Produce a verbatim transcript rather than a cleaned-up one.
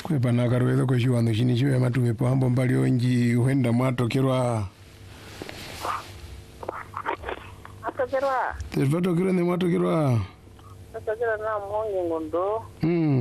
Kwepa na karuwezo kwa shiwando shini shiwe matuwe po hambo mbali onji huenda mwatokerwa. Mwatokerwa? Mwatokerwa ni mwatokerwa. Mwatokerwa na mwongi ngondo. Hmm.